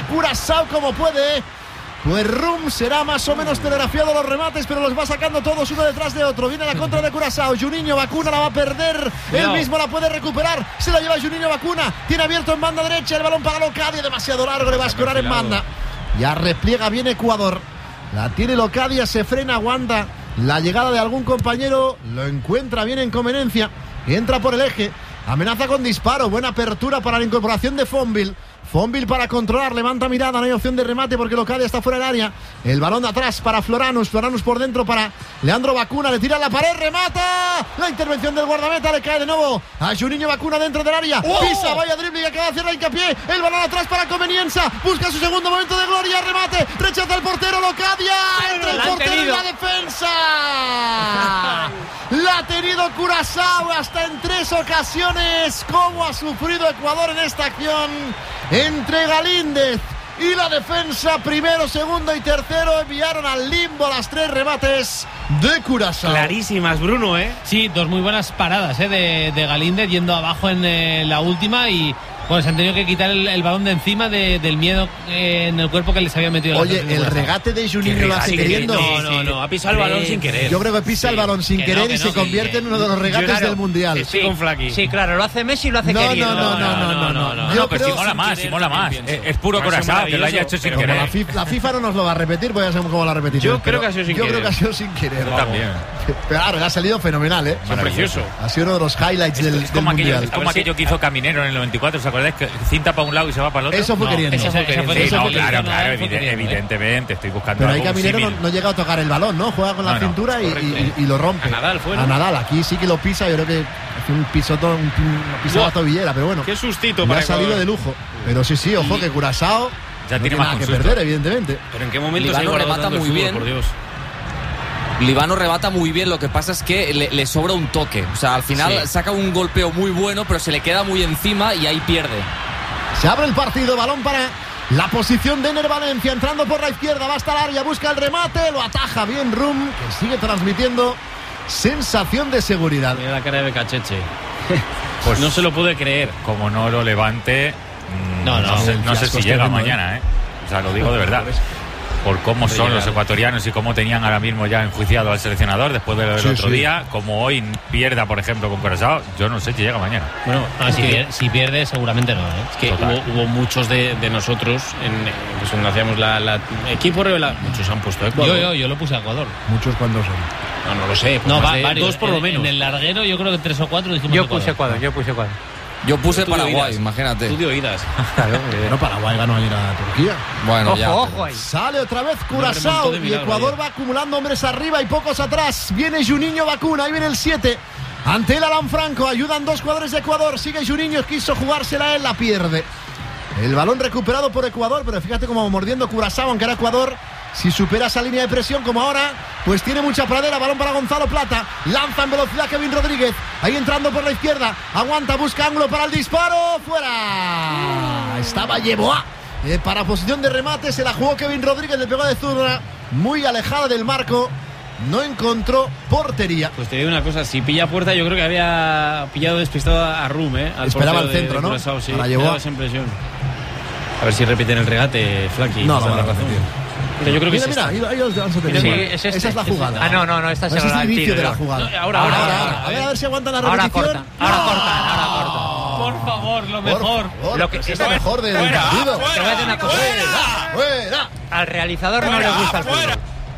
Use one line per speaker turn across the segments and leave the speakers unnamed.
Curazao como puede. Pues Rum será más o menos telegrafiado los remates, pero los va sacando todos uno detrás de otro. Viene la contra de Curazao. Juninho Bacuna la va a perder. Él mismo la puede recuperar. Se la lleva Juninho Bacuna. Tiene abierto en banda derecha. El balón para Locadia. Demasiado largo. Le va a escorar en banda. Ya repliega bien Ecuador. La tiene Locadia. Se frena, aguanta la llegada de algún compañero. Lo encuentra bien en conveniencia. Entra por el eje. Amenaza con disparo. Buena apertura para la incorporación de Fonville. Fonville para controlar, levanta mirada, no hay opción de remate porque Locadia está fuera del área. El balón de atrás para Floranus por dentro para Leandro Bacuna, le tira a la pared, remata. La intervención del guardameta le cae de nuevo a Juninho Bacuna dentro del área. Pisa, vaya drible y acaba de hacer la hincapié. El balón atrás para Convenienza, busca su segundo momento de gloria, remate, rechaza el portero Locadia. Entra el portero en la defensa. La ha tenido Curazao hasta en 3 ocasiones. ¿Cómo ha sufrido Ecuador en esta acción? Entre Galíndez y la defensa, primero, segundo y tercero, enviaron al limbo las 3 remates de Curazao.
Clarísimas, Bruno, ¿eh?
Sí, 2 muy buenas paradas de Galíndez, yendo abajo en la última y... Bueno, se han tenido que quitar el balón de encima del miedo en el cuerpo que les había metido.
Oye, el regate de Juninho lo hace queriendo.
No, ha pisado el balón sin querer.
Yo creo que pisa el balón sin querer y se convierte en uno de los regates del Mundial.
Estoy con Flaky.
Sí, claro, lo hace Messi y lo hace queriendo.
No,
pero si mola más. Es puro Curazao, que lo haya hecho sin querer.
La FIFA no nos lo va a repetir, pues ya sabemos cómo la repetición.
Yo creo que ha sido sin querer.
Yo creo que ha sido sin querer.
También.
Pero claro, le ha salido fenomenal, ¿eh?
Precioso.
Ha sido uno de los highlights del Mundial.
Es como aquello que hizo Caminero en el 94, ¿os acordáis? Que cinta para un lado y se va para el otro.
Eso fue queriendo.
Claro, evidentemente, estoy buscando.
Pero ahí Caminero no llega a tocar el balón, ¿no? Juega con la cintura y lo rompe.
A Nadal fue, ¿no?
A Nadal, aquí sí que lo pisa, yo creo que hace un pisada tobillera, pero bueno.
Qué sustito
me
para
ha salido de lujo. Pero sí, ojo que Curazao
ya
no
tiene
nada que perder, evidentemente.
Pero en qué momento
Líbano
se
remata muy bien.
Por Dios.
Líbano rebata muy bien, lo que pasa es que le sobra un toque. O sea, al final saca un golpeo muy bueno, pero se le queda muy encima y ahí pierde.
Se abre el partido, balón para la posición de Ener Valencia, entrando por la izquierda, va hasta el área, busca el remate, lo ataja bien Rum, que sigue transmitiendo sensación de seguridad.
Mira la cara de Becacheche. Pues no se lo puede creer.
Como no lo levante, no sé si llega mañana, ¿eh? O sea, lo digo de verdad. Por cómo son los ecuatorianos y cómo tenían ahora mismo ya enjuiciado al seleccionador después del otro día, como hoy pierda, por ejemplo, con Curazao, yo no sé si llega mañana.
Bueno, si pierde seguramente no, ¿eh?
Es que hubo muchos de nosotros pues cuando hacíamos la equipo revelado, muchos han puesto Ecuador.
Yo lo puse a Ecuador.
Muchos cuando son.
No lo sé.
No, varios.
2 por lo menos.
En el larguero yo creo que 3 o 4 dijimos
Yo puse Ecuador. Yo puse Paraguay, imagínate.
Tú de oídas.
Claro, no, Paraguay ganó ayer a Turquía.
Bueno,
ojo ahí. Sale otra vez Curazao y Ecuador va acumulando hombres arriba y pocos atrás. Viene Juninho Bacuna, ahí viene el 7. Ante el Alan Franco, ayudan 2 jugadores de Ecuador. Sigue Juninho, quiso jugársela, él la pierde. El balón recuperado por Ecuador, pero fíjate cómo mordiendo Curazao, aunque era Ecuador. Si supera esa línea de presión como ahora, pues tiene mucha pradera. Balón para Gonzalo Plata. Lanza en velocidad Kevin Rodríguez. Ahí entrando por la izquierda. Aguanta, busca ángulo para el disparo. ¡Fuera! Estaba Yeboah. Para posición de remate se la jugó Kevin Rodríguez. Le pegó de zurda. Muy alejada del marco. No encontró portería.
Pues te digo una cosa, si pilla puerta, yo creo que había pillado despistado a Rum,
esperaba el centro, ¿no?
Curazao, sí.
La llevó.
Esa impresión. A ver si repiten el regate, Flaky.
No, la razón.
Pero yo creo que
mira, ahí los vamos a tener. Esa es la jugada.
No, esta
es el inicio de la jugada.
Ahora.
A ver si aguantan la repetición.
Ahora cortan.
Por favor, lo mejor.
Lo que es lo mejor del partido.
Te voy a decir una cosa.
¡Fuera!
Al realizador no le gusta el fútbol.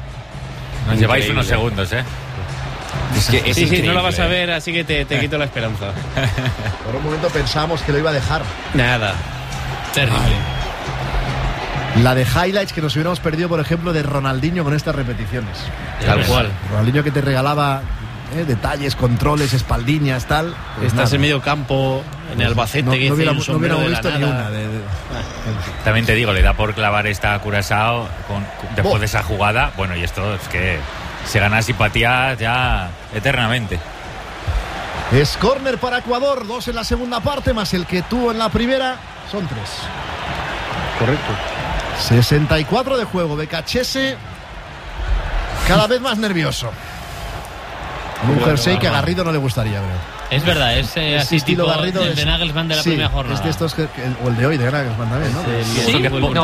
Nos lleváis unos segundos, ¿eh?
Es que es increíble. No la vas a ver, así que te quito la esperanza.
Por un momento pensamos que lo iba a dejar.
Nada.
Terrible.
La de highlights que nos hubiéramos perdido, por ejemplo, de Ronaldinho con estas repeticiones.
Tal cual.
Ronaldinho que te regalaba detalles, controles, espaldiñas, tal.
Pues estás en medio campo, en el Albacete,
no hubiéramos visto ni una.
También te digo, le da por clavar esta Curazao después de esa jugada. Bueno, y esto es que se gana simpatía ya eternamente.
Es córner para Ecuador, 2 en la segunda parte, más el que tuvo en la primera, son 3.
Correcto.
64 de juego, Becachese cada vez más nervioso. Un jersey que a Garrido no le gustaría, creo.
Es verdad, es así
estilo
tipo
Garrido
de Nagelsmann de la primera jornada.
Es de estos o el de hoy de Nagelsmann también, ¿no?
Sí,